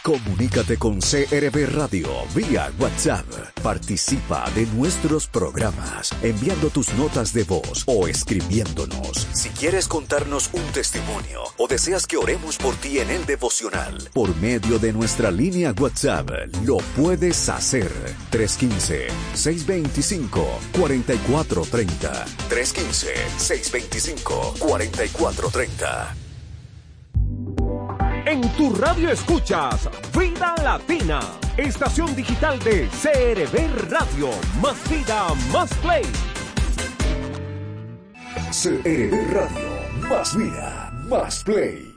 Comunícate con CRB Radio vía WhatsApp. Participa de nuestros programas enviando tus notas de voz o escribiéndonos. Si quieres contarnos un testimonio o deseas que oremos por ti en el devocional, por medio de nuestra línea WhatsApp, lo puedes hacer. 315-625-4430. 315-625-4430. En tu radio escuchas Vida Latina, estación digital de CRB Radio. Más vida, más play. CRB Radio, más vida, más play.